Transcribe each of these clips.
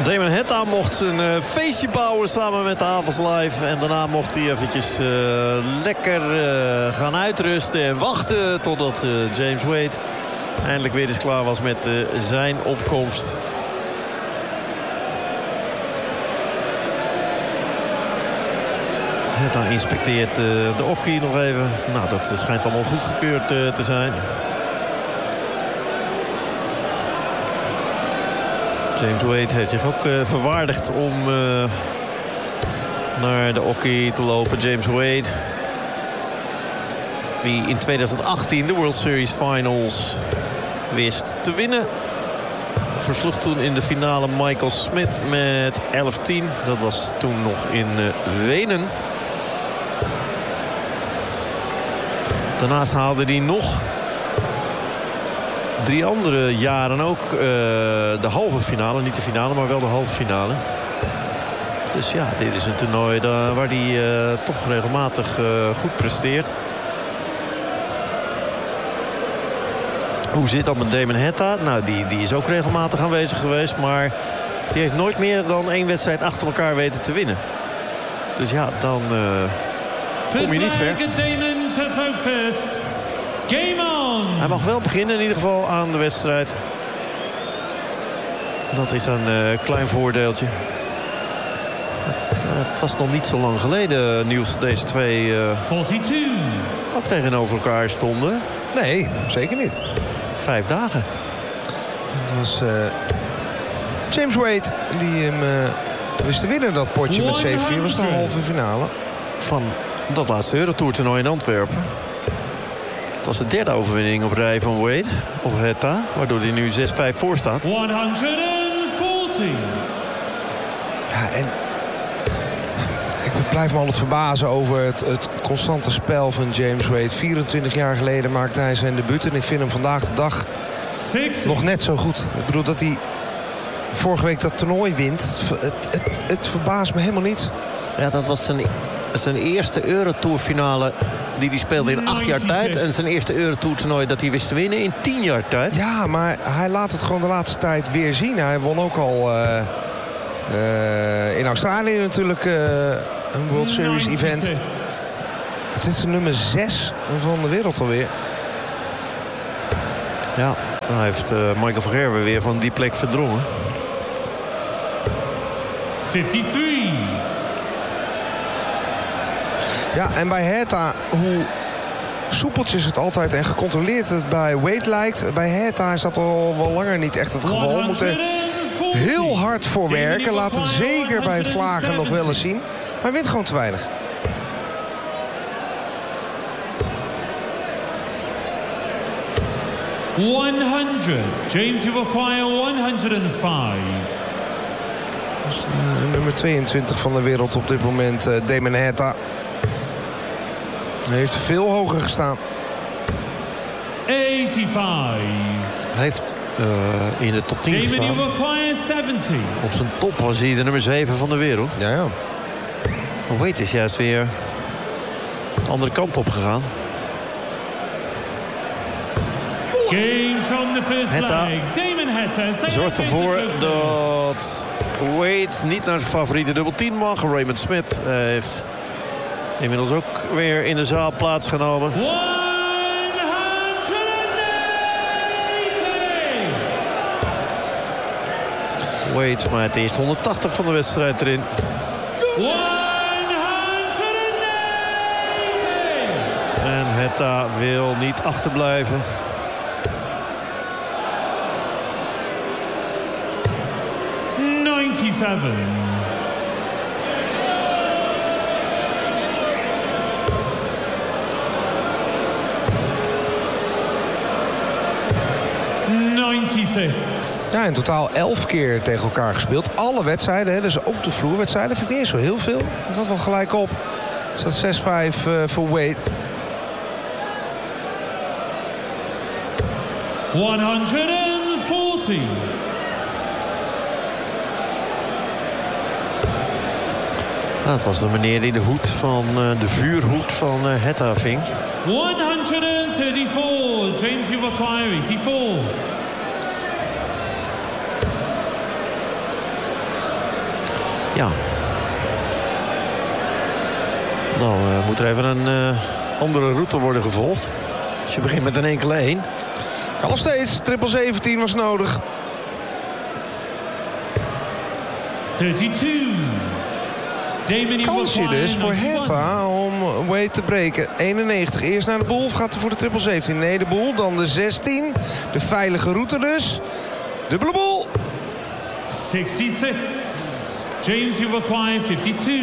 Damon Hetta mocht een feestje bouwen samen met de Havels Live. En daarna mocht hij eventjes lekker gaan uitrusten en wachten totdat James Wade eindelijk weer eens klaar was met zijn opkomst. Hetta inspecteert de okkey nog even. Nou, dat schijnt allemaal goedgekeurd te zijn. James Wade heeft zich ook verwaardigd om naar de okkey te lopen. James Wade, die in 2018 de World Series Finals wist te winnen. Versloeg toen in de finale Michael Smith met 11-10. Dat was toen nog in Wenen. Daarnaast haalde hij nog 3 andere jaren ook de halve finale. Niet de finale, maar wel de halve finale. Dus ja, dit is een toernooi waar hij toch regelmatig goed presteert. Hoe zit dat met Damon Hetta? Nou, die is ook regelmatig aanwezig geweest. Maar die heeft nooit meer dan 1 wedstrijd achter elkaar weten te winnen. Dus ja, dan kom je niet ver. Hij mag wel beginnen in ieder geval aan de wedstrijd. Dat is een klein voordeeltje. Het was nog niet zo lang geleden, Niels, dat deze twee ook tegenover elkaar stonden. Nee, zeker niet. 5 dagen. Het was James Wade die hem wist te winnen. Dat potje met 7-4 was de halve finale. Van dat laatste Eurotour-toernooi in Antwerpen. Het was de 3e overwinning op rij van Wade op Hetta. Waardoor hij nu 6-5 voor staat. 140. Ja, en ik blijf me altijd verbazen over het constante spel van James Wade. 24 jaar geleden maakte hij zijn debuut. En ik vind hem vandaag de dag 60. nog net zo goed. Ik bedoel dat hij vorige week dat toernooi wint. Het verbaast me helemaal niet. Ja, dat was zijn eerste Eurotour-finale die hij speelde in 8 jaar tijd. En zijn eerste Eurotour-toernooi dat hij wist te winnen in 10 jaar tijd. Ja, maar hij laat het gewoon de laatste tijd weer zien. Hij won ook al in Australië natuurlijk een World Series event. Het is de nummer 6 van de wereld alweer. Ja, hij heeft Michael van Gerwen weer van die plek verdrongen. 53. Ja, en bij Hetta, hoe soepeltjes het altijd en gecontroleerd het bij Wade lijkt. Bij Hetta is dat al wel langer niet echt het geval. We moeten heel hard voor werken. Laat het zeker bij Vlagen nog wel eens zien. Maar hij wint gewoon te weinig. James, you require 105. Nummer 22 van de wereld op dit moment, Damon Hetta. Hij heeft veel hoger gestaan. 85. Hij heeft in de top 10 Damon, gestaan. you require 70. Op zijn top was hij de nummer 7 van de wereld. Ja, ja. Maar Wade is juist weer de andere kant op gegaan. Games from the first Hetta leg. Damon Hetta zorgt ervoor dat Wade niet naar zijn favoriete dubbel 10 mag. Raymond Smith heeft inmiddels ook weer in de zaal plaatsgenomen. 180. Wade smijt eerst 180 van de wedstrijd erin. 180. En Hetta wil niet achterblijven. Ja, in totaal 11 keer tegen elkaar gespeeld. Alle wedstrijden, hè, dus ook de vloerwedstrijden, vind ik niet eens zo heel veel. Dat gaat wel gelijk op. Het staat 6-5 voor Wade. 140. Dat was de meneer die de hoed van de vuurhoed van Hetta ving. 134. James Uwakaya, 84. Ja. Dan moet er even een andere route worden gevolgd. Als je begint met een enkele 1. Kan nog steeds. 17 was nodig. 32. Kansje dus voor Hertha om Wade te breken. 91. Eerst naar de Boel of gaat hij voor de 17? Nee, de Boel. Dan de 16. De veilige route dus. Dubbele Boel. 66. James, you require 52.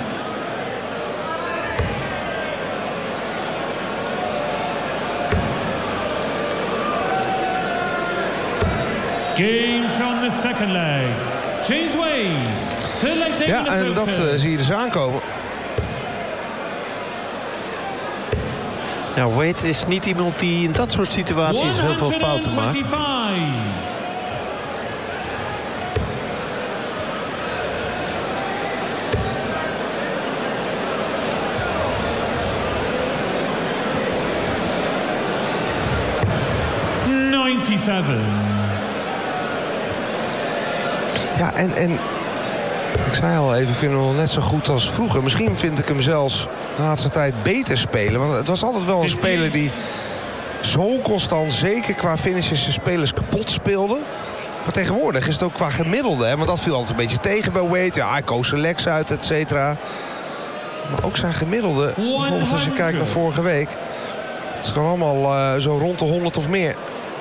Games from the second leg. James Wade. Ja, en dat zie je dus aankomen. Ja, Wade is niet iemand die in dat soort situaties heel veel fouten maakt. 125. Ja, en ik zei al even, ik vind hem nog net zo goed als vroeger. Misschien vind ik hem zelfs de laatste tijd beter spelen. Want het was altijd wel een speler die zo constant, zeker qua finishes, zijn spelers kapot speelde. Maar tegenwoordig is het ook qua gemiddelde. Hè? Want dat viel altijd een beetje tegen bij Wade. Ja, hij koos zijn legs uit, et cetera. Maar ook zijn gemiddelde, bijvoorbeeld als je kijkt naar vorige week. Het is gewoon allemaal zo rond de 100 of meer.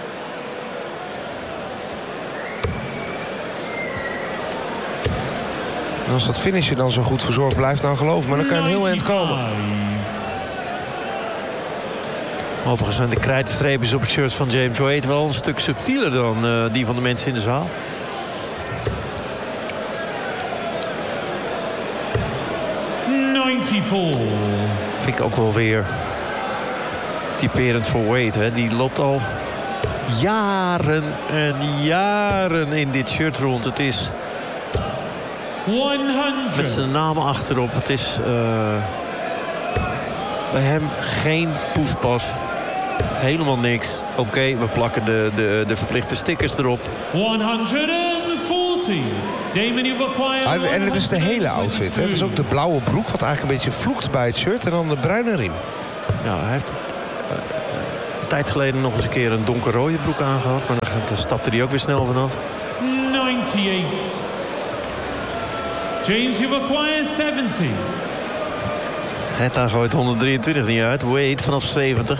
En als dat finishje dan zo goed verzorgd blijft, nou geloof me, dan kan je een heel eind komen. Overigens zijn de krijtstreepjes op het shirt van James Wade wel een stuk subtieler dan die van de mensen in de zaal. Vind ik ook wel weer typerend voor Wade. Hè? Die loopt al jaren en jaren in dit shirt rond. Het is 100. met zijn naam achterop. Het is bij hem geen poespas. Helemaal niks. Oké, we plakken de verplichte stickers erop. 140. En het is de hele outfit. Hè? Het is ook de blauwe broek, wat eigenlijk een beetje vloekt bij het shirt. En dan de bruine riem. Ja, hij heeft een tijd geleden nog eens een keer een donkerrode broek aangehad. Maar dan stapte hij ook weer snel vanaf. 98. James, you require 70. Hertha gooit 123 niet uit. Wade vanaf 70.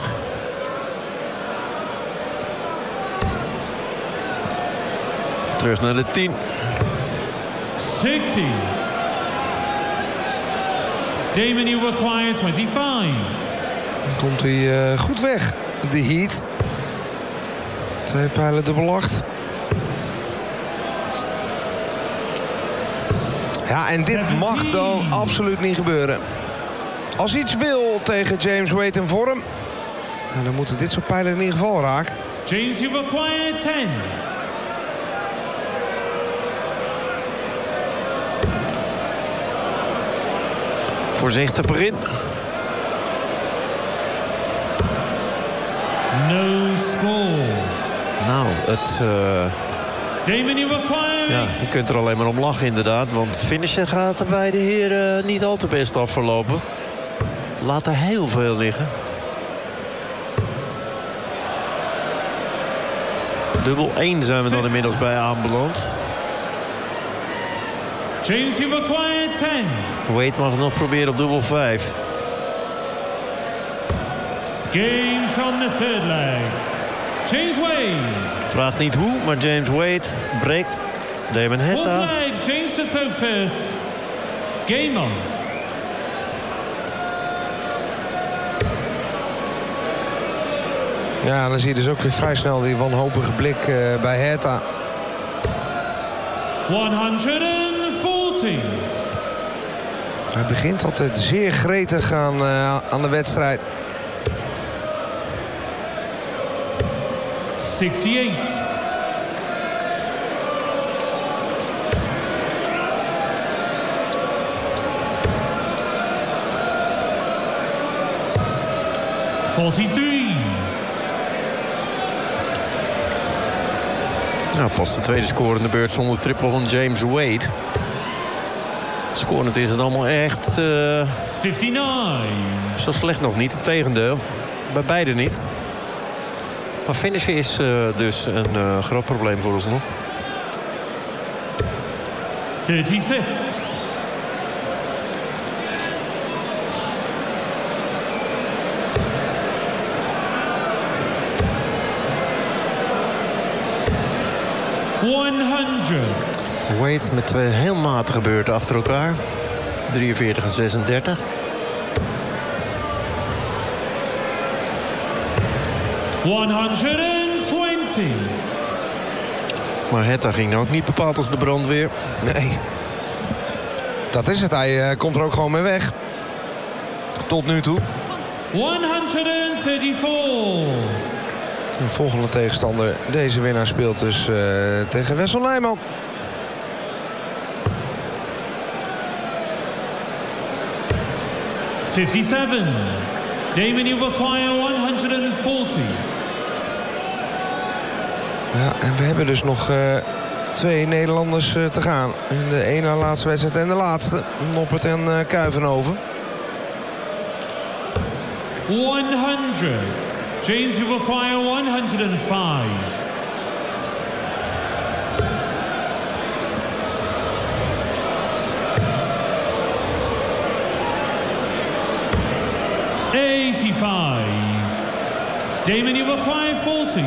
Terug naar de 10. 60. Damon, you require 25. Dan komt hij goed weg. De heat. 2 pijlen dubbel 8. Ja, en dit mag dan absoluut niet gebeuren. Als iets wil tegen James Wade in vorm, dan moeten dit soort pijlen in ieder geval raken. James, you require 10. Voorzichtig begin. No score. Nou, het... Damon, you require 8. ja, je kunt er alleen maar om lachen inderdaad. Want finishen gaat er bij de heren niet al te best afverlopen. Laat er heel veel liggen. Dubbel 1 zijn we dan inmiddels bij aanbeland. James, you require 10. Wade mag het nog proberen op dubbel 5. Games from the third leg. James Wade. Vraagt niet hoe, maar James Wade breekt Damon Hertha. Fourth leg, James to throw first. Game on. Ja, dan zie je dus ook weer vrij snel die wanhopige blik bij Hertha. 140. Hij begint altijd zeer gretig aan de wedstrijd. 68. Nou, pas de tweede score in de beurt zonder triple van James Wade. Scorend is het allemaal echt 59. zo slecht nog niet. Integendeel. Bij beide niet. Maar finishen is dus een groot probleem voor ons nog. 36. Wade met twee heel matige beurten achter elkaar. 43 en 36. Maar Hetta ging ook niet bepaald als de brandweer. Nee. Dat is het. Hij komt er ook gewoon mee weg. Tot nu toe. 134. De volgende tegenstander. Deze winnaar speelt dus tegen Wessel Nijman. Damon, you require 140. Ja, en we hebben dus nog 2 Nederlanders te gaan. In de ene laatste wedstrijd en de laatste. Noppert en Kuivenhoven. 100. James, you require 105. Damon, you require 40.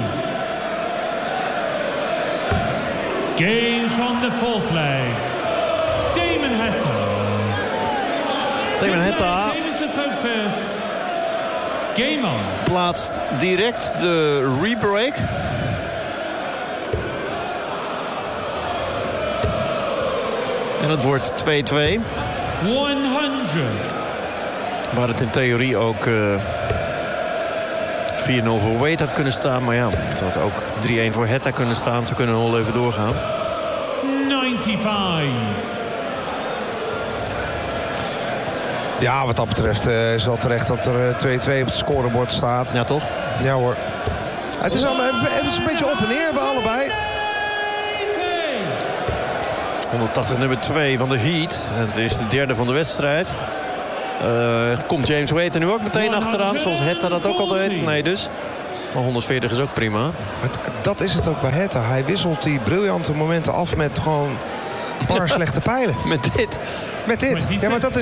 Gains from the fourth leg. Damon Hetta. Damon Hetta Damon to third first. Game on. plaatst direct de rebreak. En het wordt 2-2. 100. Waar het in theorie ook 4-0 voor Wade had kunnen staan. Maar ja, het had ook 3-1 voor Hetta kunnen staan. Ze kunnen nog wel even doorgaan. 95. Ja, wat dat betreft is het wel terecht dat er 2-2 op het scorebord staat. Ja, toch? Ja hoor. Het is een beetje op en neer bij allebei. 180 nummer 2 van de Heat. En het is de derde van de wedstrijd. Komt James Wade er nu ook meteen achteraan, zoals Hetta dat ook al deed? Nee dus. Maar 140 is ook prima. Dat is het ook bij Hetta. Hij wisselt die briljante momenten af met gewoon een paar slechte pijlen. Met dit. Met dit. Ja, maar dat